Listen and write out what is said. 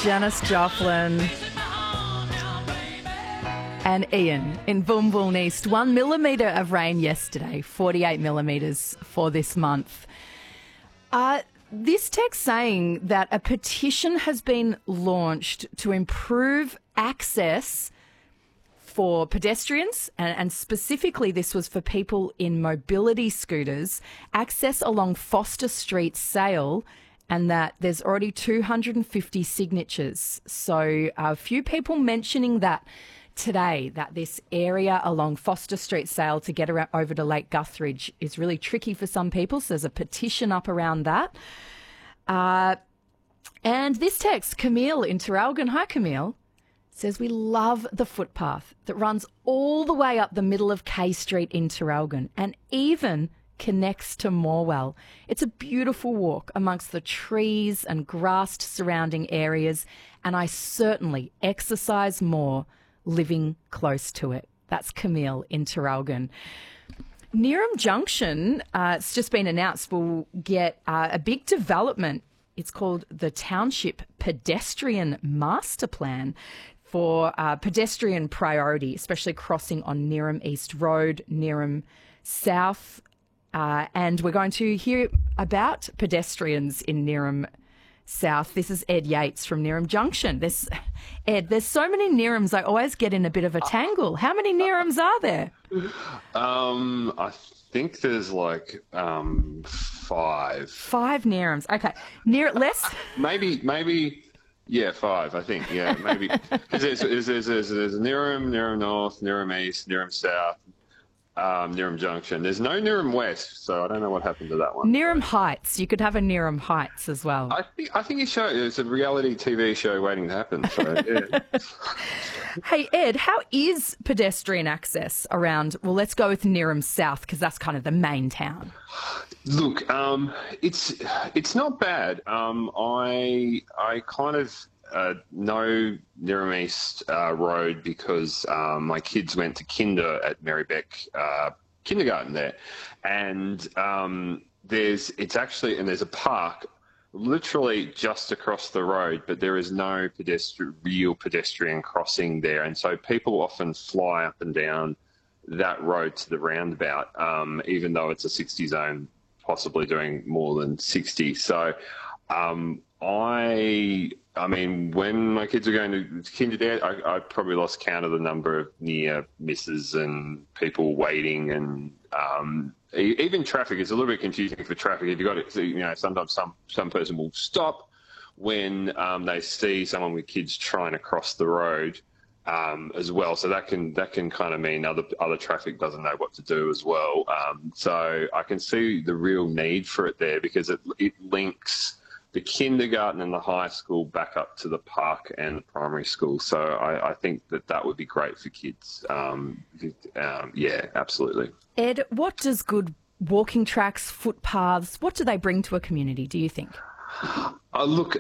Janis Joplin and Ian in Boombourne East. 1 millimetre of rain yesterday, 48 millimetres for this month. This text saying that a petition has been launched to improve access for pedestrians, and specifically this was for people in mobility scooters, access along Foster Street, Sale, and that there's already 250 signatures. So a few people mentioning that today, that this area along Foster Street, Sale to get around over to Lake Guthridge is really tricky for some people. So there's a petition up around that. And this text, Camille in Traralgon. Hi, Camille. Says we love the footpath that runs all the way up the middle of K Street in Traralgon and even connects to Morwell. It's a beautiful walk amongst the trees and grassed surrounding areas, and I certainly exercise more living close to it. That's Camille in Traralgon. Neerim Junction, it's just been announced, will get a big development. It's called the Township Pedestrian Master Plan for pedestrian priority, especially crossing on Neerim East Road, Neerim South. And we're going to hear about pedestrians in Neerim South. This is Ed Yates from Neerim Junction. Ed, there's so many Neerims, I always get in a bit of a tangle. How many Neerims are there? I think there's like 5. 5 Neerims. Okay. Less? Maybe, yeah, 5, I think. Yeah, maybe. Because there's Neerim, Neerim North, Neerim East, Neerim South, Neerim Junction. There's no Neerim West, so I don't know what happened to that one. Neerim Heights. You could have a Neerim Heights as well. I think it's a reality TV show waiting to happen. So yeah. Hey Ed, how is pedestrian access around? Well, let's go with Neerim South because that's kind of the main town. Look, it's not bad. I kind of know Neerim East Road because my kids went to kinder at Marybeck Kindergarten there, and there's a park literally just across the road, but there is no real pedestrian crossing there, and so people often fly up and down that road to the roundabout, even though it's a 60 zone, possibly doing more than 60. So I mean, when my kids were going to kinder there, I probably lost count of the number of near misses and people waiting, and even traffic is a little bit confusing for traffic. If you got it, sometimes some person will stop when they see someone with kids trying to cross the road as well. So that can kind of mean other traffic doesn't know what to do as well. So I can see the real need for it there because it links the kindergarten and the high school back up to the park and the primary school. So I think that would be great for kids. Yeah, absolutely. Ed, what does good walking tracks, footpaths, what do they bring to a community, do you think? Look,